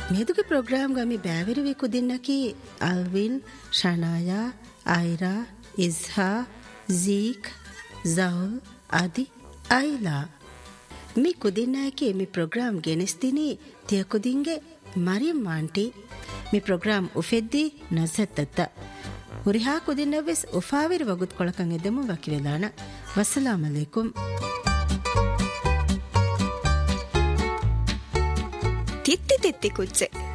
ಮೇದುಗೆ program ಗಮಿ ಬ್ಯಾವಿರುವೆ ಕುದಿನ್ನಕಿ Alvin ಶನಾಯಾ Aira ಇಜ್ಹಾ ಝೀಕ್ joule Adi Aila me ಕುದಿನ್ನಾಕಿ me program ಗೆನಿಸ್ತಿನಿ ತಿಯ ಕುದಿಂಗೆ Mariam aunty me program ಉಫೆದ್ದಿ ನಜತ್ತತ್ತ ಹುರಿಹಾ ಕುದಿನ್ನವೆಸ್ ಉಫಾವಿರಿ ವಗುತ್ ಕೊಳಕಂ ಎದ್ದೆಮು ವಕಿವೆಲಾನ ವಸ್ಸಲಾಮ್ ಅಲೈಕುಂ ತಿತ್ತಿ ತಿತ್ತಿ ಕುಚ್ಚೆ